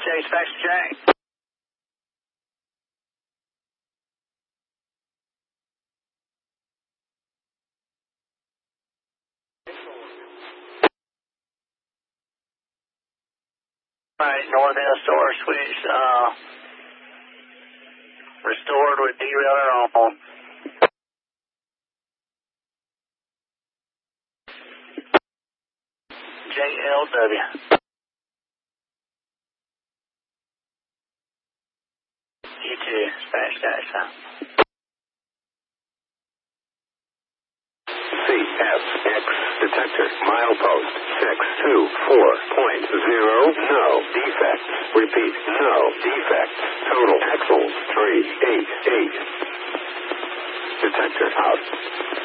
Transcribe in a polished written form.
Chase, fax Jack. Right, northbound store switch, restored with derailer on. JLW. You too, Spanish guys. CFX detector milepost 624.0. No defects. Repeat, no defects. Total axles 388. Detector out.